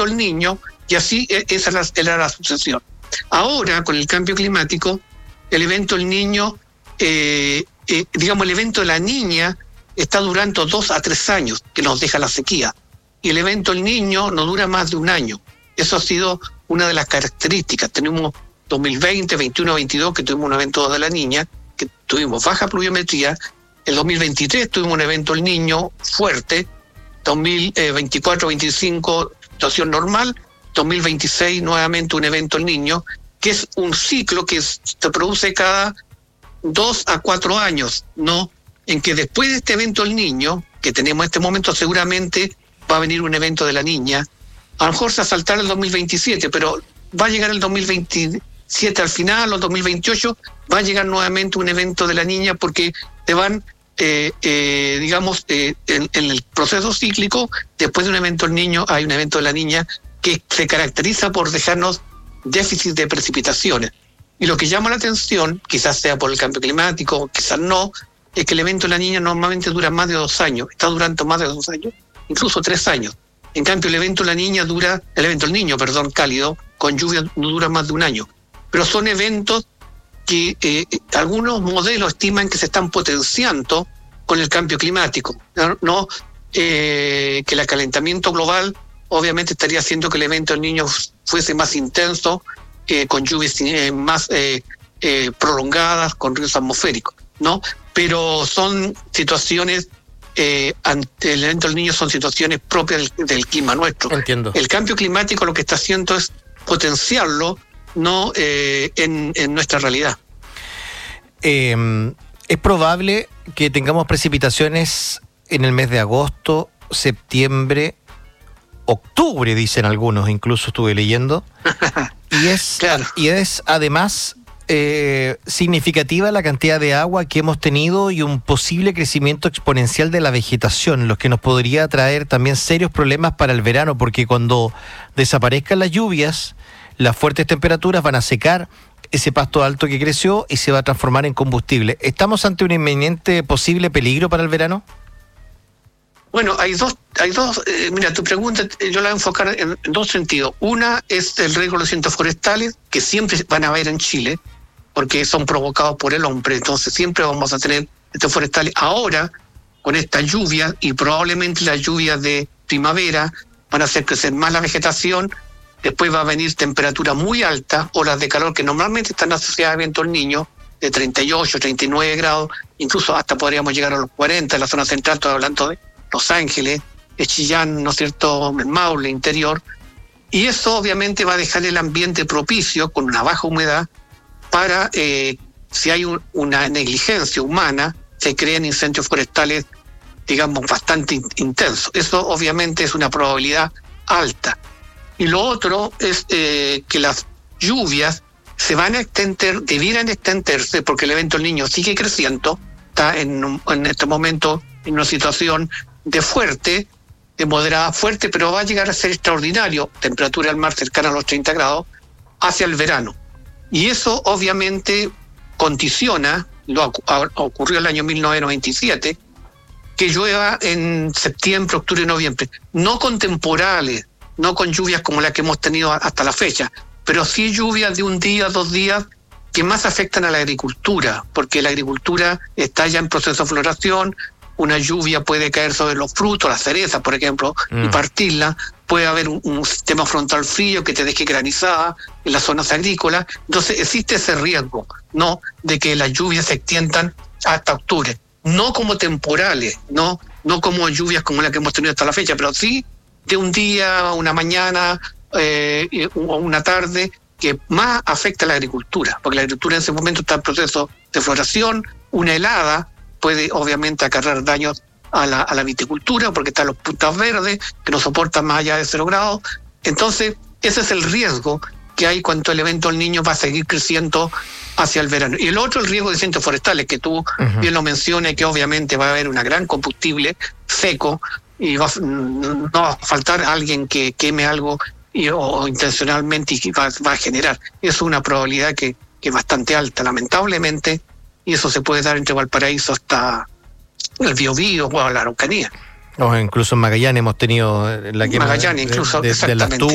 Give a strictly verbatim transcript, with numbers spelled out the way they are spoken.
el Niño, y así esa era la sucesión. Ahora, con el cambio climático, el evento El Niño, eh, eh, digamos, el evento de la Niña está durando dos a tres años, que nos deja la sequía, y el evento El Niño no dura más de un año. Eso ha sido una de las características. Tenemos dos mil veinte, veintiuno, veintidós, que tuvimos un evento de la Niña, que tuvimos baja pluviometría. El dos mil veintitrés tuvimos un evento El Niño fuerte. dos mil veinticuatro, veinticinco, situación normal. dos mil veintiséis, nuevamente un evento El Niño, que es un ciclo que se produce cada dos a cuatro años, ¿no? En que después de este evento El Niño, que tenemos en este momento, seguramente va a venir un evento de la Niña. A lo mejor se va a saltar el dos mil veintisiete, pero va a llegar el dos mil veintisiete al final, o el dos mil veintiocho, va a llegar nuevamente un evento de la Niña, porque te van, eh, eh, digamos, eh, en, en el proceso cíclico, después de un evento El Niño, hay un evento de la Niña que se caracteriza por dejarnos déficit de precipitaciones. Y lo que llama la atención, quizás sea por el cambio climático, quizás no, es que el evento de la Niña normalmente dura más de dos años, está durando más de dos años, incluso tres años. En cambio, el evento de la Niña dura, el evento del Niño, perdón, cálido, con lluvia, no dura más de un año. Pero son eventos que eh, algunos modelos estiman que se están potenciando con el cambio climático, no, no eh, que el calentamiento global obviamente estaría haciendo que el evento del Niño fuese más intenso, eh, con lluvias eh, más eh, eh, prolongadas, con ríos atmosféricos, ¿no? Pero son situaciones, eh, ante el evento del Niño son situaciones propias del, del clima nuestro. Entiendo. El cambio climático lo que está haciendo es potenciarlo, no eh, en, en nuestra realidad. Eh, es probable que tengamos precipitaciones en el mes de agosto, septiembre, octubre, dicen algunos, incluso estuve leyendo, y es, claro. y es además eh, significativa la cantidad de agua que hemos tenido y un posible crecimiento exponencial de la vegetación, lo que nos podría traer también serios problemas para el verano, porque cuando desaparezcan las lluvias, las fuertes temperaturas van a secar ese pasto alto que creció y se va a transformar en combustible. ¿Estamos ante un inminente posible peligro para el verano? Bueno, hay dos, hay dos, eh, mira, tu pregunta yo la voy a enfocar en, en dos sentidos. Una es el riesgo de los incendios forestales, que siempre van a haber en Chile, porque son provocados por el hombre, entonces siempre vamos a tener estos forestales. Ahora, con esta lluvia, y probablemente las lluvias de primavera van a hacer crecer más la vegetación, después va a venir temperaturas muy altas, olas de calor que normalmente están asociadas a eventos del Niño, de treinta y ocho, treinta y nueve grados, incluso hasta podríamos llegar a los cuarenta en la zona central, estoy hablando de Los Ángeles, de Chillán, ¿no es cierto?, el Maule, interior, y eso obviamente va a dejar el ambiente propicio, con una baja humedad, para, eh, si hay un, una negligencia humana, se creen incendios forestales, digamos, bastante in- intensos. Eso obviamente es una probabilidad alta. Y lo otro es eh, que las lluvias se van a extender, debieran extenderse, porque el evento del Niño sigue creciendo, está en, un, en este momento en una situación de fuerte, de moderada fuerte, pero va a llegar a ser extraordinario, temperatura del mar cercana a los treinta grados, hacia el verano. Y eso obviamente condiciona, lo ocurrió el año mil novecientos noventa y siete, que llueva en septiembre, octubre y noviembre, no con temporales, no con lluvias como las que hemos tenido hasta la fecha, pero sí lluvias de un día, dos días, que más afectan a la agricultura, porque la agricultura está ya en proceso de floración. Una lluvia puede caer sobre los frutos, las cerezas, por ejemplo, mm. y partirla. Puede haber un, un sistema frontal frío que te deje granizada en las zonas agrícolas. Entonces existe ese riesgo, ¿no?, de que las lluvias se extiendan hasta octubre. No como temporales, no, no como lluvias como las que hemos tenido hasta la fecha, pero sí de un día, una mañana eh, o una tarde, que más afecta a la agricultura, porque la agricultura en ese momento está en proceso de floración. Una helada puede obviamente acarrear daños a la, a la viticultura, porque están los puntas verdes que no soportan más allá de cero grados. Entonces, ese es el riesgo que hay cuando el evento del Niño va a seguir creciendo hacia el verano. Y el otro, el riesgo de incendios forestales, que tú uh-huh. bien lo mencionas, que obviamente va a haber una gran combustible seco, y va, no va a faltar alguien que queme algo y, o intencionalmente, y va, va a generar. Es una probabilidad que, que es bastante alta, lamentablemente, y eso se puede dar entre Valparaíso hasta el Biobío o la Araucanía. O incluso en Magallanes hemos tenido la quema Magallanes, de, incluso, de, de las tubas